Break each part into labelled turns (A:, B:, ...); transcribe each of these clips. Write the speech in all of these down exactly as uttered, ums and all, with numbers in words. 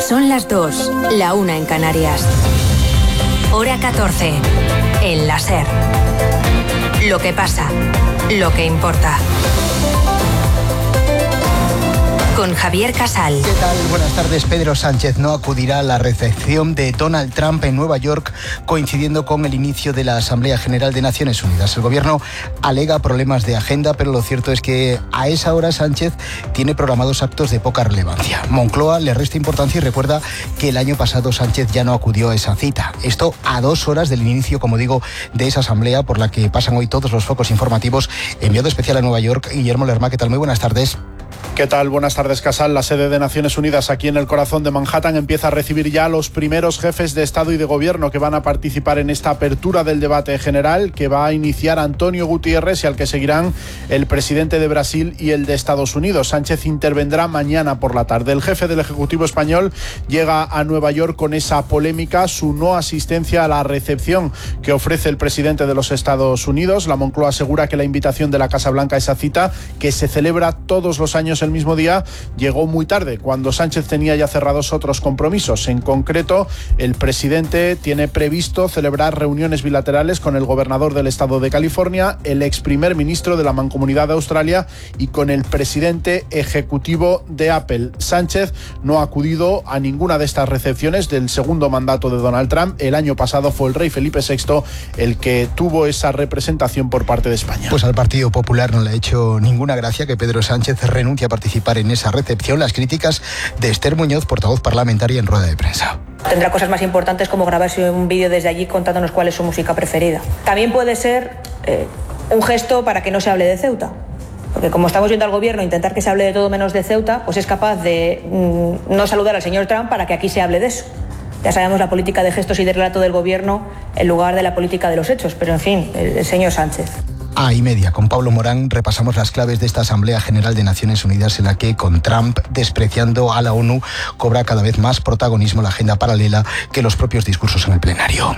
A: Son las dos, la una en Canarias. Hora catorce, en la SER. Lo que pasa, lo que importa. Con Javier Casal.
B: ¿Qué tal? Buenas tardes. Pedro Sánchez no acudirá a la recepción de Donald Trump en Nueva York, coincidiendo con el inicio de la Asamblea General de Naciones Unidas. El gobierno alega problemas de agenda, pero lo cierto es que a esa hora Sánchez tiene programados actos de poca relevancia. Moncloa le resta importancia y recuerda que el año pasado Sánchez ya no acudió a esa cita. Esto a dos horas del inicio, como digo, de esa asamblea por la que pasan hoy todos los focos informativos. Enviado especial a Nueva York, Guillermo Lerma. ¿Qué tal? Muy buenas tardes.
C: ¿Qué tal? Buenas tardes, Casal. La sede de Naciones Unidas aquí en el corazón de Manhattan empieza a recibir ya a los primeros jefes de Estado y de Gobierno que van a participar en esta apertura del debate general que va a iniciar Antonio Guterres y al que seguirán el presidente de Brasil y el de Estados Unidos. Sánchez intervendrá mañana por la tarde. El jefe del Ejecutivo español llega a Nueva York con esa polémica, su no asistencia a la recepción que ofrece el presidente de los Estados Unidos. La Moncloa asegura que la invitación de la Casa Blanca a esa cita, que se celebra todos los años el mismo día, llegó muy tarde, cuando Sánchez tenía ya cerrados otros compromisos. En concreto, el presidente tiene previsto celebrar reuniones bilaterales con el gobernador del estado de California, el ex primer ministro de la Mancomunidad de Australia y con el presidente ejecutivo de Apple. Sánchez no ha acudido a ninguna de estas recepciones del segundo mandato de Donald Trump. El año pasado fue el rey Felipe sexto el que tuvo esa representación por parte de España.
B: Pues al Partido Popular no le ha hecho ninguna gracia que Pedro Sánchez renuncie a participar en esa recepción. Las críticas de Esther Muñoz, portavoz parlamentaria en rueda de prensa.
D: Tendrá cosas más importantes como grabarse un vídeo desde allí contándonos cuál es su música preferida. También puede ser eh, un gesto para que no se hable de Ceuta. Porque como estamos viendo al gobierno intentar que se hable de todo menos de Ceuta, pues es capaz de mmm, no saludar al señor Trump para que aquí se hable de eso. Ya sabemos la política de gestos y de relato del gobierno en lugar de la política de los hechos. Pero en fin, el, el señor Sánchez.
B: A y media, con Pablo Morán, repasamos las claves de esta Asamblea General de Naciones Unidas en la que, con Trump despreciando a la ONU, cobra cada vez más protagonismo la agenda paralela que los propios discursos en el plenario.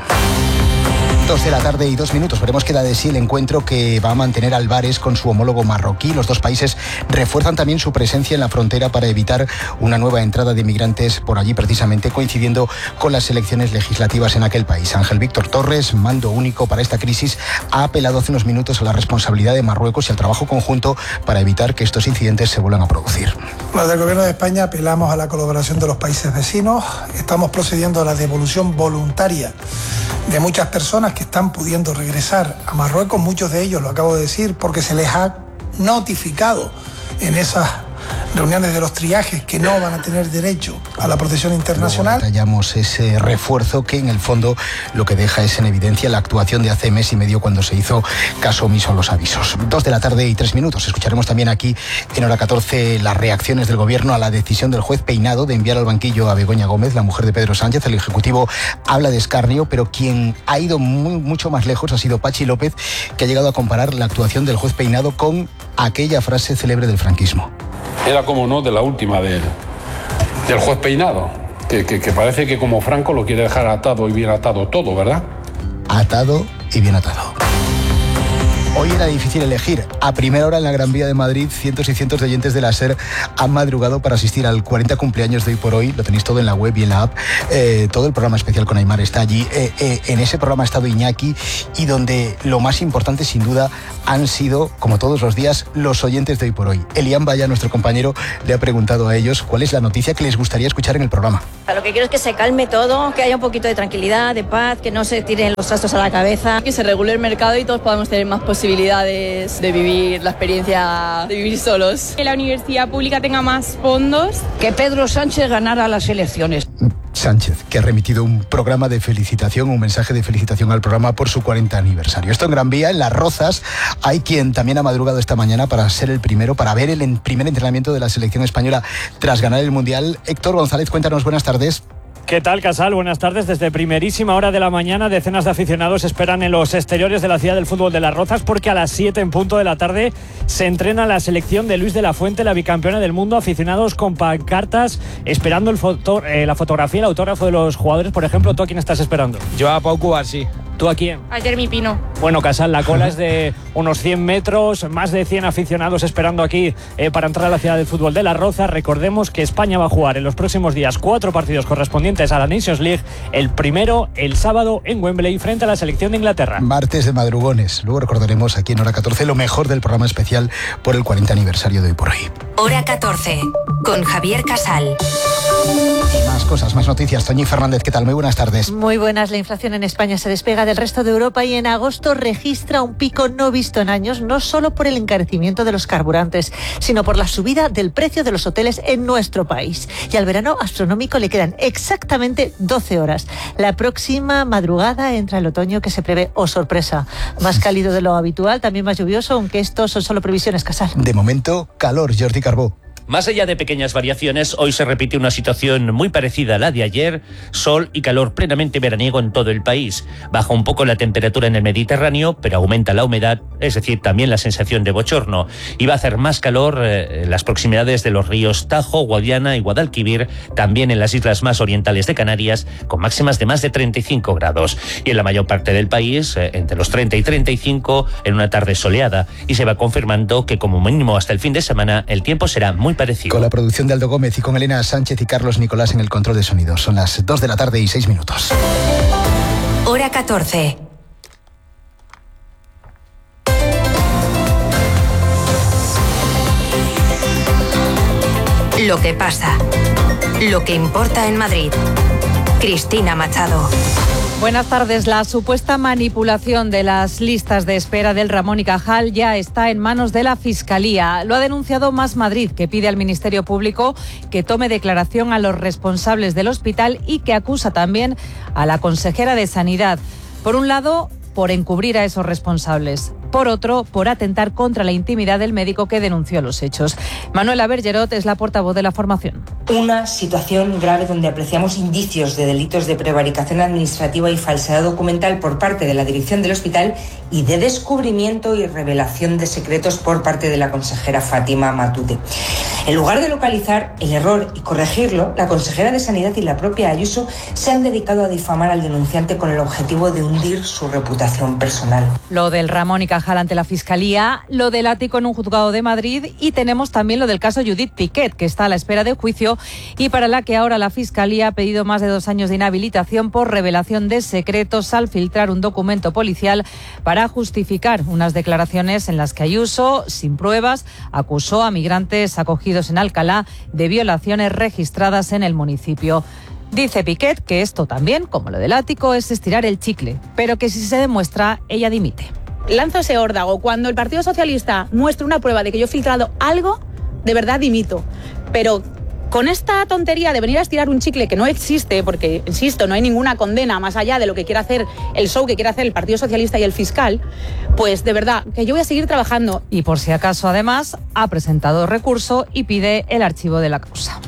B: Dos de la tarde y dos minutos. Veremos qué da de sí el encuentro que va a mantener Álvarez con su homólogo marroquí. Los dos países refuerzan también su presencia en la frontera para evitar una nueva entrada de inmigrantes por allí, precisamente coincidiendo con las elecciones legislativas en aquel país. Ángel Víctor Torres, mando único para esta crisis, ha apelado hace unos minutos a la responsabilidad de Marruecos y al trabajo conjunto para evitar que estos incidentes se vuelvan a producir.
E: Desde el Gobierno de España apelamos a la colaboración de los países vecinos. Estamos procediendo a la devolución voluntaria de muchas personas que están pudiendo regresar a Marruecos, muchos de ellos, lo acabo de decir, porque se les ha notificado en esas reuniones de los triajes que no van a tener derecho a la protección internacional.
B: Luego detallamos ese refuerzo que en el fondo lo que deja es en evidencia la actuación de hace mes y medio cuando se hizo caso omiso a los avisos. Dos de la tarde y tres minutos. Escucharemos también aquí en hora catorce las reacciones del gobierno a la decisión del juez Peinado de enviar al banquillo a Begoña Gómez, la mujer de Pedro Sánchez. El Ejecutivo habla de escarnio, pero quien ha ido muy, mucho más lejos ha sido Pachi López, que ha llegado a comparar la actuación del juez Peinado con aquella frase célebre del franquismo.
F: Era, como no, de la última de, del juez Peinado, que, que, que parece que como Franco lo quiere dejar atado y bien atado todo, ¿verdad?
B: Atado y bien atado. Hoy era difícil elegir. A primera hora en la Gran Vía de Madrid, cientos y cientos de oyentes de la SER han madrugado para asistir al cuarenta cumpleaños de Hoy por Hoy. Lo tenéis todo en la web y en la app. Eh, todo el programa especial con Aymar está allí. Eh, eh, en ese programa ha estado Iñaki y donde lo más importante, sin duda, han sido, como todos los días, los oyentes de Hoy por Hoy. Elian Vaya, nuestro compañero, le ha preguntado a ellos cuál es la noticia que les gustaría escuchar en el programa.
G: Lo que quiero es que se calme todo, que haya un poquito de tranquilidad, de paz, que no se tiren los trastos a la cabeza.
H: Que se regule el mercado y todos podamos tener más posibilidades de vivir la experiencia de vivir solos.
I: Que la universidad pública tenga más fondos.
J: Que Pedro Sánchez ganara las elecciones.
B: Sánchez, que ha remitido un programa de felicitación, un mensaje de felicitación al programa por su cuarenta aniversario. Esto en Gran Vía, en Las Rozas, hay quien también ha madrugado esta mañana para ser el primero, para ver el primer entrenamiento de la selección española tras ganar el Mundial. Héctor González, cuéntanos, buenas tardes.
K: ¿Qué tal, Casal? Buenas tardes. Desde primerísima hora de la mañana, decenas de aficionados esperan en los exteriores de la ciudad del fútbol de Las Rozas porque a las siete en punto de la tarde se entrena la selección de Luis de la Fuente, la bicampeona del mundo. Aficionados con pancartas esperando el foto, eh, la fotografía, el autógrafo de los jugadores. Por ejemplo, ¿tú a quién estás esperando?
L: Yo a Pau Cubarsí.
K: ¿Tú a quién?
I: A Jeremy Pino.
K: Bueno, Casal, la cola es de unos cien metros, más de cien aficionados esperando aquí eh, para entrar a la ciudad del fútbol de Las Rozas. Recordemos que España va a jugar en los próximos días cuatro partidos correspondientes a la Nations League. El primero, el sábado, en Wembley, frente a la selección de Inglaterra.
B: Martes de madrugones. Luego recordaremos aquí en Hora catorce lo mejor del programa especial por el cuarenta aniversario de Hoy por Hoy.
A: Hora catorce, con Javier Casal.
B: Y más cosas, más noticias. Toñi Fernández, ¿qué tal? Muy buenas tardes.
L: Muy buenas. La inflación en España se despega del resto de Europa y en agosto registra un pico no visto en años, no solo por el encarecimiento de los carburantes, sino por la subida del precio de los hoteles en nuestro país. Y al verano astronómico le quedan exactamente doce horas. La próxima madrugada entra el otoño que se prevé, oh sorpresa, más cálido de lo habitual, también más lluvioso, aunque estos son solo previsiones, Casal.
B: De momento, calor, Jordi Carbó.
M: Más allá de pequeñas variaciones, hoy se repite una situación muy parecida a la de ayer, sol y calor plenamente veraniego en todo el país. Baja un poco la temperatura en el Mediterráneo, pero aumenta la humedad, es decir, también la sensación de bochorno. Y va a hacer más calor eh, en las proximidades de los ríos Tajo, Guadiana y Guadalquivir, también en las islas más orientales de Canarias, con máximas de más de treinta y cinco grados. Y en la mayor parte del país, eh, entre los treinta y treinta y cinco, en una tarde soleada. Y se va confirmando que como mínimo hasta el fin de semana, el tiempo será muy parecido.
B: Con la producción de Aldo Gómez y con Elena Sánchez y Carlos Nicolás en el control de sonido. Son las dos de la tarde y seis minutos.
A: Hora catorce. Lo que pasa. Lo que importa en Madrid. Cristina Machado.
N: Buenas tardes. La supuesta manipulación de las listas de espera del Ramón y Cajal ya está en manos de la Fiscalía. Lo ha denunciado Más Madrid, que pide al Ministerio Público que tome declaración a los responsables del hospital y que acusa también a la consejera de Sanidad. Por un lado, por encubrir a esos responsables. Por otro, por atentar contra la intimidad del médico que denunció los hechos. Manuela Bergerot es la portavoz de la formación.
O: Una situación grave donde apreciamos indicios de delitos de prevaricación administrativa y falsedad documental por parte de la dirección del hospital y de descubrimiento y revelación de secretos por parte de la consejera Fátima Matute. En lugar de localizar el error y corregirlo, la consejera de Sanidad y la propia Ayuso se han dedicado a difamar al denunciante con el objetivo de hundir su reputación personal.
N: Lo del Ramón y Cajal ante la Fiscalía, lo del ático en un juzgado de Madrid y tenemos también lo del caso Judith Piquet, que está a la espera de juicio y para la que ahora la Fiscalía ha pedido más de dos años de inhabilitación por revelación de secretos al filtrar un documento policial para justificar unas declaraciones en las que Ayuso, sin pruebas, acusó a migrantes acogidos en Alcalá de violaciones registradas en el municipio. Dice Piquet que esto también, como lo del ático, es estirar el chicle, pero que si se demuestra, ella dimite.
P: Lanzo ese órdago. Cuando el Partido Socialista muestre una prueba de que yo he filtrado algo, de verdad dimito. Pero con esta tontería de venir a estirar un chicle que no existe, porque, insisto, no hay ninguna condena más allá de lo que quiera hacer el show que quiere hacer el Partido Socialista y el fiscal, pues de verdad que yo voy a seguir trabajando.
N: Y por si acaso, además, ha presentado recurso y pide el archivo de la causa.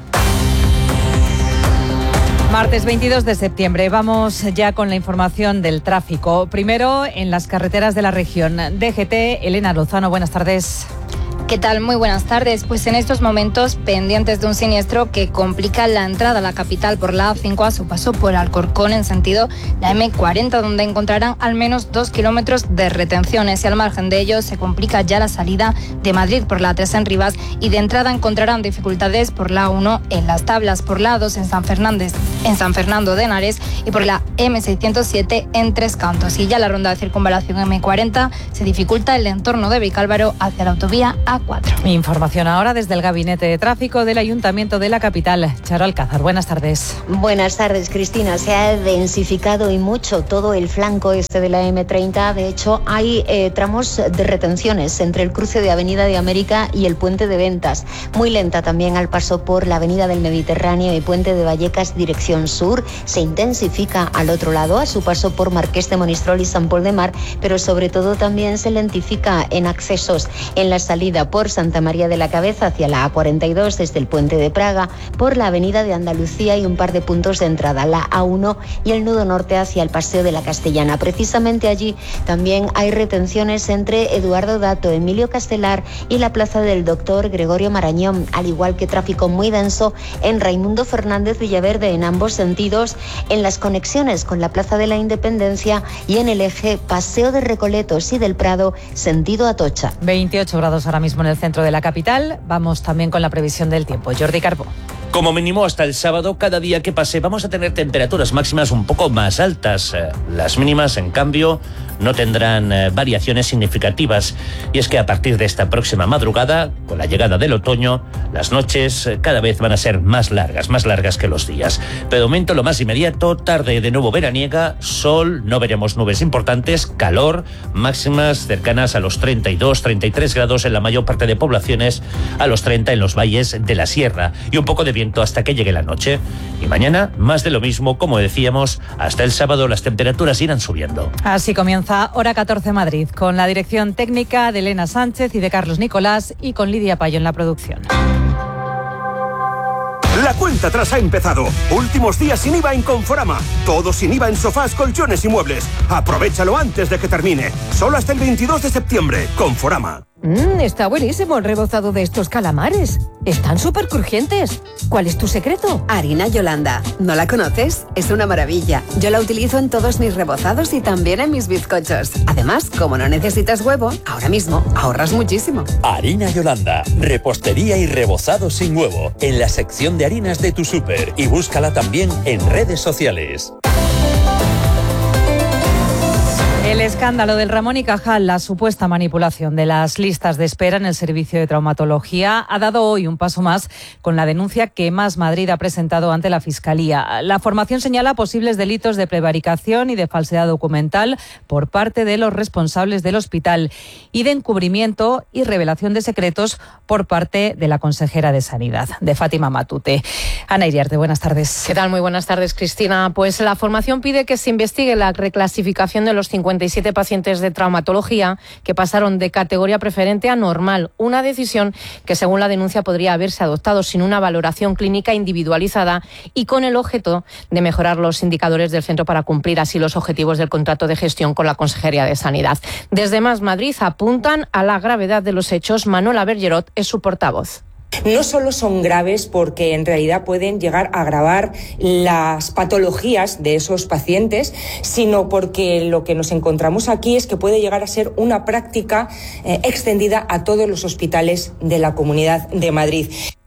N: Martes veintidós de septiembre, vamos ya con la información del tráfico. Primero, en las carreteras de la región. D G T, Elena Lozano, buenas tardes.
Q: ¿Qué tal? Muy buenas tardes. Pues en estos momentos pendientes de un siniestro que complica la entrada a la capital por la A cinco a su paso por Alcorcón en sentido la eme cuarenta, donde encontrarán al menos dos kilómetros de retenciones y al margen de ello se complica ya la salida de Madrid por la A tres en Rivas y de entrada encontrarán dificultades por la A uno en Las Tablas, por la A dos en San Fernández, en San Fernando de Henares y por la eme seiscientos siete en Tres Cantos. Y ya la ronda de circunvalación eme cuarenta se dificulta el entorno de Vicálvaro hacia la autovía A cuatro.
N: Información ahora desde el Gabinete de Tráfico del Ayuntamiento de la capital. Charo Alcázar, buenas tardes.
R: Buenas tardes, Cristina. Se ha densificado y mucho todo el flanco este de la eme treinta. De hecho, hay eh, tramos de retenciones entre el cruce de Avenida de América y el Puente de Ventas. Muy lenta también al paso por la Avenida del Mediterráneo y Puente de Vallecas, dirección sur. Se intensifica al otro lado, a su paso por Marqués de Monistrol y San Pol de Mar, pero sobre todo también se lentifica en accesos en la salida circula por Santa María de la Cabeza hacia la A cuarenta y dos desde el puente de Praga, por la avenida de Andalucía y un par de puntos de entrada, la A uno y el nudo norte hacia el Paseo de la Castellana. Precisamente allí también hay retenciones entre Eduardo Dato, Emilio Castelar y la plaza del Doctor Gregorio Marañón, al igual que tráfico muy denso en Raimundo Fernández Villaverde en ambos sentidos, en las conexiones con la Plaza de la Independencia y en el eje Paseo de Recoletos y del Prado, sentido Atocha.
N: veintiocho grados ahora mismo en el centro de la capital. Vamos también con la previsión del tiempo. Jordi Carbó.
M: Como mínimo hasta el sábado, cada día que pase vamos a tener temperaturas máximas un poco más altas. Las mínimas, en cambio, no tendrán eh, variaciones significativas. Y es que a partir de esta próxima madrugada, con la llegada del otoño, las noches eh, cada vez van a ser más largas, más largas que los días. Pero de momento, lo más inmediato, tarde de nuevo veraniega, sol, no veremos nubes importantes, calor, máximas cercanas a los treinta y dos, treinta y tres grados en la mayor parte de poblaciones, a los treinta en los valles de la sierra, y un poco de viento hasta que llegue la noche. Y mañana, más de lo mismo, como decíamos, hasta el sábado las temperaturas irán subiendo.
N: Así comienza Hora catorce Madrid, con la dirección técnica de Elena Sánchez y de Carlos Nicolás, y con Lidia Payo en la producción.
S: La cuenta atrás ha empezado. Últimos días sin I V A en Conforama. Todo sin I V A en sofás, colchones y muebles. Aprovéchalo antes de que termine. Solo hasta el veintidós de septiembre. Conforama.
J: Mmm, está buenísimo el rebozado de estos calamares. Están súper crujientes. ¿Cuál es tu secreto?
T: Harina Yolanda. ¿No la conoces? Es una maravilla. Yo la utilizo en todos mis rebozados y también en mis bizcochos. Además, como no necesitas huevo, ahora mismo ahorras muchísimo.
U: Harina Yolanda. Repostería y rebozado sin huevo. En la sección de harinas de tu súper. Y búscala también en redes sociales.
N: El escándalo del Ramón y Cajal, la supuesta manipulación de las listas de espera en el servicio de traumatología, ha dado hoy un paso más con la denuncia que Más Madrid ha presentado ante la Fiscalía. La formación señala posibles delitos de prevaricación y de falsedad documental por parte de los responsables del hospital y de encubrimiento y revelación de secretos por parte de la consejera de Sanidad, de Fátima Matute. Ana Iriarte, buenas tardes.
V: ¿Qué tal? Muy buenas tardes, Cristina. Pues la formación pide que se investigue la reclasificación de los cincuenta y siete pacientes de traumatología que pasaron de categoría preferente a normal, una decisión que según la denuncia podría haberse adoptado sin una valoración clínica individualizada y con el objeto de mejorar los indicadores del centro para cumplir así los objetivos del contrato de gestión con la Consejería de Sanidad. Desde Más Madrid apuntan a la gravedad de los hechos. Manuela Bergerot es su portavoz.
O: No solo son graves porque en realidad pueden llegar a agravar las patologías de esos pacientes, sino porque lo que nos encontramos aquí es que puede llegar a ser una práctica eh, extendida a todos los hospitales de la Comunidad de Madrid.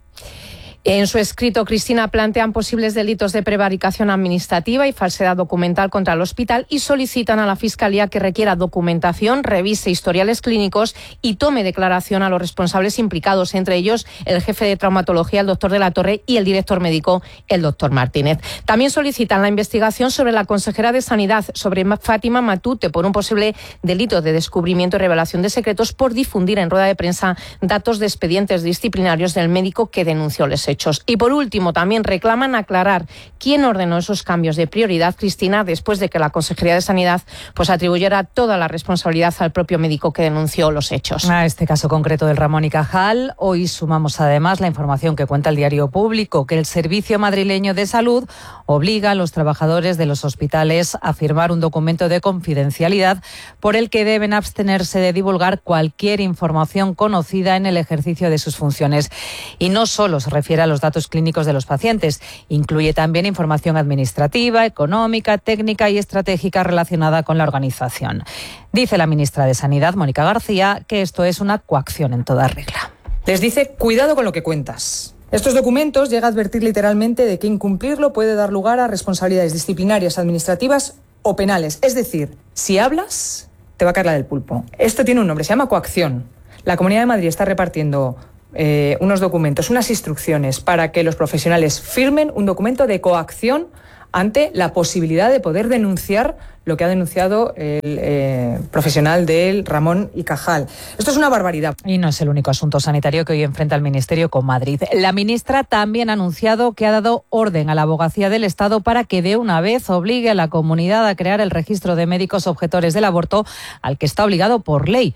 V: En su escrito, Cristina, plantean posibles delitos de prevaricación administrativa y falsedad documental contra el hospital y solicitan a la Fiscalía que requiera documentación, revise historiales clínicos y tome declaración a los responsables implicados, entre ellos el jefe de traumatología, el doctor de la Torre, y el director médico, el doctor Martínez. También solicitan la investigación sobre la consejera de Sanidad, sobre Fátima Matute, por un posible delito de descubrimiento y revelación de secretos por difundir en rueda de prensa datos de expedientes disciplinarios del médico que denunció los hechos. Y por último, también reclaman aclarar quién ordenó esos cambios de prioridad, Cristina, después de que la Consejería de Sanidad pues atribuyera toda la responsabilidad al propio médico que denunció los hechos.
N: A este caso concreto del Ramón y Cajal, hoy sumamos además la información que cuenta el Diario Público, que el Servicio Madrileño de Salud obliga a los trabajadores de los hospitales a firmar un documento de confidencialidad por el que deben abstenerse de divulgar cualquier información conocida en el ejercicio de sus funciones. Y no solo se refiere a los datos clínicos de los pacientes, incluye también información administrativa, económica, técnica y estratégica relacionada con la organización. Dice la ministra de Sanidad, Mónica García, que esto es una coacción en toda regla.
W: Les dice, cuidado con lo que cuentas. Estos documentos llega a advertir literalmente de que incumplirlo puede dar lugar a responsabilidades disciplinarias, administrativas o penales. Es decir, si hablas, te va a caer la del pulpo. Esto tiene un nombre, se llama coacción. La Comunidad de Madrid está repartiendo Eh, unos documentos, unas instrucciones para que los profesionales firmen un documento de coacción ante la posibilidad de poder denunciar lo que ha denunciado el eh, profesional del Ramón y Cajal. Esto es una barbaridad.
N: Y no es el único asunto sanitario que hoy enfrenta el Ministerio con Madrid. La ministra también ha anunciado que ha dado orden a la Abogacía del Estado para que de una vez obligue a la comunidad a crear el registro de médicos objetores del aborto al que está obligado por ley.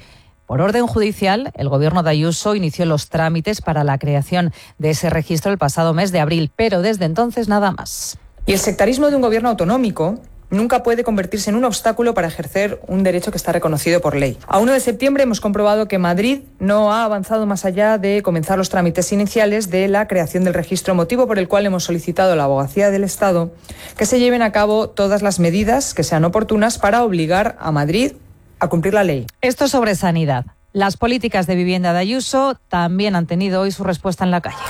N: Por orden judicial, el gobierno de Ayuso inició los trámites para la creación de ese registro el pasado mes de abril, pero desde entonces nada más.
W: Y el sectarismo de un gobierno autonómico nunca puede convertirse en un obstáculo para ejercer un derecho que está reconocido por ley. A uno de septiembre hemos comprobado que Madrid no ha avanzado más allá de comenzar los trámites iniciales de la creación del registro, motivo por el cual hemos solicitado a la Abogacía del Estado que se lleven a cabo todas las medidas que sean oportunas para obligar a Madrid a cumplir la ley.
N: Esto sobre sanidad. Las políticas de vivienda de Ayuso también han tenido hoy su respuesta en la calle.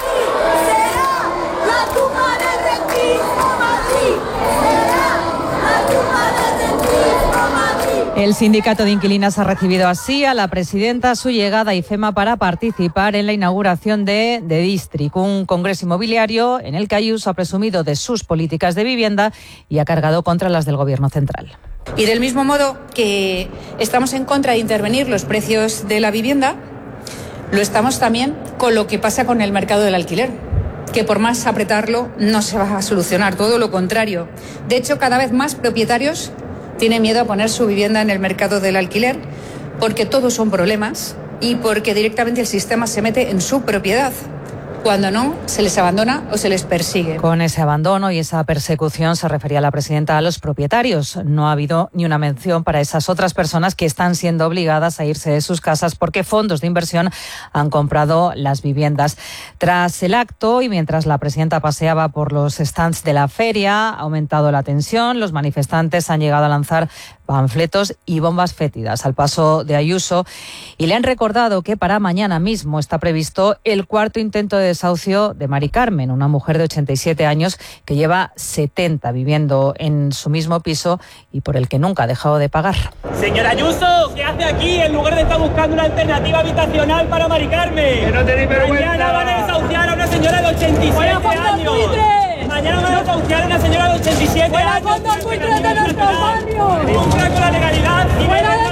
N: El sindicato de inquilinas ha recibido así a la presidenta a su llegada a IFEMA para participar en la inauguración de The District, un congreso inmobiliario en el que Ayuso ha presumido de sus políticas de vivienda y ha cargado contra las del Gobierno central.
C: Y del mismo modo que estamos en contra de intervenir los precios de la vivienda, lo estamos también con lo que pasa con el mercado del alquiler, que por más apretarlo no se va a solucionar, todo lo contrario. De hecho, cada vez más propietarios tienen miedo a poner su vivienda en el mercado del alquiler porque todos son problemas y porque directamente el sistema se mete en su propiedad. Cuando no, se les abandona o se les persigue.
N: Con ese abandono y esa persecución se refería la presidenta a los propietarios. No ha habido ni una mención para esas otras personas que están siendo obligadas a irse de sus casas porque fondos de inversión han comprado las viviendas. Tras el acto y mientras la presidenta paseaba por los stands de la feria, ha aumentado la tensión. Los manifestantes han llegado a lanzar panfletos y bombas fétidas al paso de Ayuso y le han recordado que para mañana mismo está previsto el cuarto intento de desahucio de Mari Carmen, una mujer de ochenta y siete años que lleva setenta viviendo en su mismo piso y por el que nunca ha dejado de pagar.
D: Señora Ayuso, ¿qué hace aquí en lugar de estar buscando una alternativa habitacional para Mari Carmen? Que no tenéis vergüenza. Mañana van a desahuciar a una señora de ochenta y siete años. Mañana van a desahuciar a una señora de ochenta y siete años. ¡Fuera con los buitres de nuestros barrios! ¡Fuera con la legalidad! Y ¡fuera de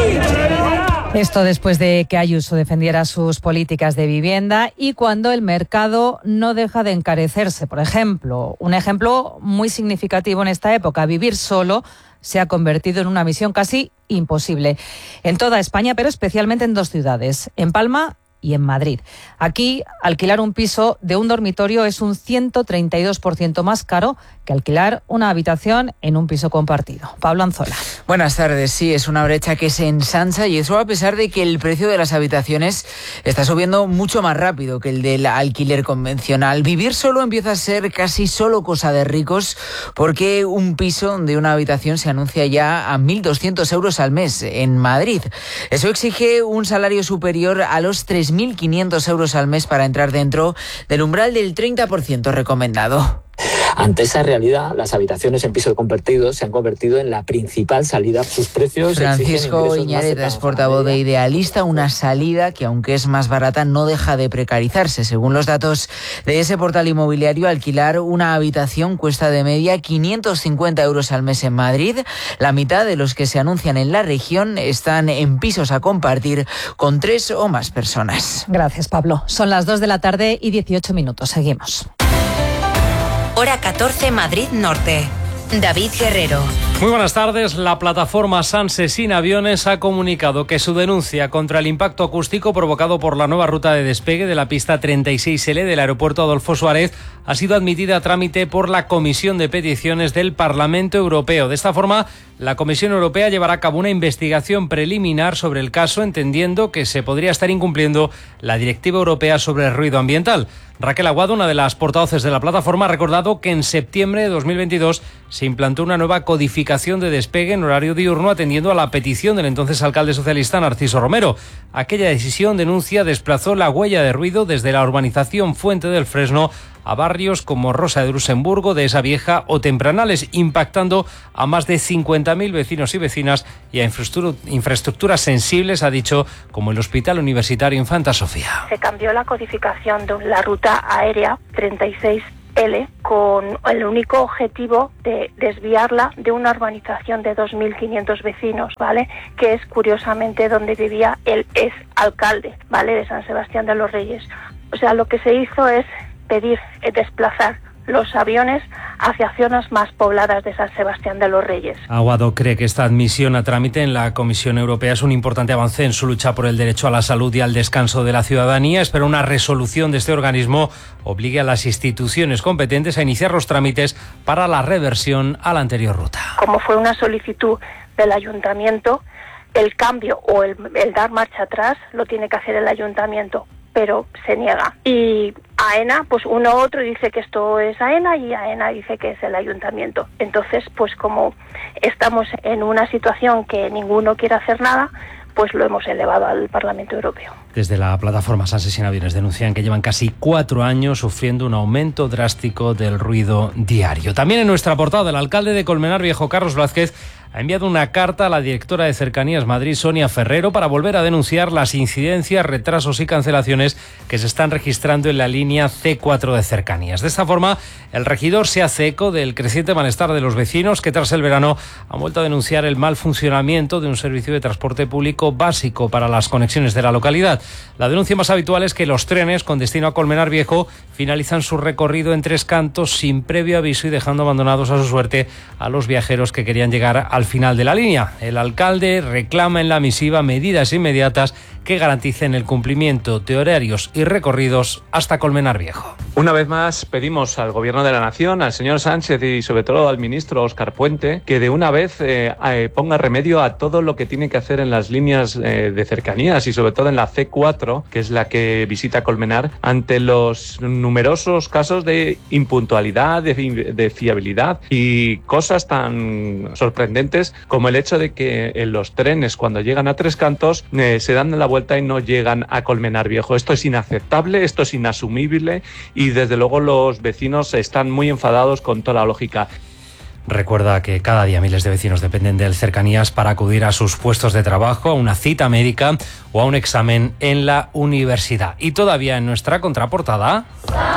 D: Madrid!
N: Esto después de que Ayuso defendiera sus políticas de vivienda y cuando el mercado no deja de encarecerse. Por ejemplo, un ejemplo muy significativo en esta época, vivir solo se ha convertido en una misión casi imposible en toda España, pero especialmente en dos ciudades, en Palma y en Madrid. Aquí, alquilar un piso de un dormitorio es un ciento treinta y dos por ciento más caro que alquilar una habitación en un piso compartido. Pablo Anzola.
E: Buenas tardes. Sí, es una brecha que se ensancha y eso a pesar de que el precio de las habitaciones está subiendo mucho más rápido que el del alquiler convencional. Vivir solo empieza a ser casi solo cosa de ricos porque un piso de una habitación se anuncia ya a mil doscientos euros al mes en Madrid. Eso exige un salario superior a los tres mil quinientos euros al mes para entrar dentro del umbral del treinta por ciento recomendado.
X: Ante esa realidad, las habitaciones en piso compartido se han convertido en la principal salida. Sus precios
E: Francisco Iñareta es portavoz de Idealista, una salida que, aunque es más barata, no deja de precarizarse. Según los datos de ese portal inmobiliario, alquilar una habitación cuesta de media quinientos cincuenta euros al mes en Madrid. La mitad de los que se anuncian en la región están en pisos a compartir con tres o más personas.
N: Gracias, Pablo. Son las dos de la tarde y dieciocho minutos. Seguimos.
A: Hora catorce, Madrid Norte. David Guerrero.
Y: Muy buenas tardes. La plataforma Sanse Sin Aviones ha comunicado que su denuncia contra el impacto acústico provocado por la nueva ruta de despegue de la pista treinta y seis L del aeropuerto Adolfo Suárez ha sido admitida a trámite por la Comisión de Peticiones del Parlamento Europeo. De esta forma, la Comisión Europea llevará a cabo una investigación preliminar sobre el caso, entendiendo que se podría estar incumpliendo la Directiva Europea sobre el ruido ambiental. Raquel Aguado, una de las portavoces de la plataforma, ha recordado que en septiembre de dos mil veintidós se implantó una nueva codificación de despegue en horario diurno atendiendo a la petición del entonces alcalde socialista Narciso Romero. Aquella decisión, denuncia, desplazó la huella de ruido desde la urbanización Fuente del Fresno a barrios como Rosa de Luxemburgo, Dehesa Vieja o Tempranales, impactando a más de cincuenta mil vecinos y vecinas y a infraestructuras sensibles, ha dicho, como el Hospital Universitario Infanta Sofía.
Z: Se cambió la codificación de la ruta aérea treinta y seis L con el único objetivo de desviarla de una urbanización de dos mil quinientos vecinos, ¿vale? Que es curiosamente donde vivía el ex alcalde, ¿vale? De San Sebastián de los Reyes. O sea, lo que se hizo es pedir eh, desplazar los aviones hacia zonas más pobladas de San Sebastián de los Reyes.
Y: Aguado cree que esta admisión a trámite en la Comisión Europea es un importante avance en su lucha por el derecho a la salud y al descanso de la ciudadanía. Espera una resolución de este organismo obligue a las instituciones competentes a iniciar los trámites para la reversión a la anterior ruta.
Z: Como fue una solicitud del ayuntamiento, el cambio o el, el dar marcha atrás lo tiene que hacer el ayuntamiento, pero se niega. Y AENA, pues uno u otro dice que esto es AENA y AENA dice que es el ayuntamiento. Entonces, pues como estamos en una situación que ninguno quiere hacer nada, pues lo hemos elevado al Parlamento Europeo.
Y: Desde la plataforma Sanse Sin Aviones denuncian que llevan casi cuatro años sufriendo un aumento drástico del ruido diario. También en nuestra portada, el alcalde de Colmenar Viejo, Carlos Blázquez, ha enviado una carta a la directora de Cercanías Madrid, Sonia Ferrero, para volver a denunciar las incidencias, retrasos y cancelaciones que se están registrando en la línea ce cuatro de Cercanías. De esta forma, el regidor se hace eco del creciente malestar de los vecinos que tras el verano han vuelto a denunciar el mal funcionamiento de un servicio de transporte público básico para las conexiones de la localidad. La denuncia más habitual es que los trenes con destino a Colmenar Viejo finalizan su recorrido en Tres Cantos sin previo aviso y dejando abandonados a su suerte a los viajeros que querían llegar a al final de la línea. El alcalde reclama en la misiva medidas inmediatas que garanticen el cumplimiento de horarios y recorridos hasta Colmenar Viejo.
F: Una vez más pedimos al Gobierno de la Nación, al señor Sánchez y sobre todo al ministro Óscar Puente, que de una vez eh, eh, ponga remedio a todo lo que tiene que hacer en las líneas eh, de cercanías y sobre todo en la ce cuatro, que es la que visita Colmenar, ante los numerosos casos de impuntualidad, de, de fiabilidad y cosas tan sorprendentes como el hecho de que en los trenes cuando llegan a Tres Cantos eh, se dan la vuelta y no llegan a Colmenar Viejo. Esto es inaceptable, esto es inasumible y desde luego los vecinos están muy enfadados con toda la lógica.
Y: Recuerda que cada día miles de vecinos dependen del Cercanías para acudir a sus puestos de trabajo, a una cita médica o a un examen en la universidad. Y todavía en nuestra contraportada...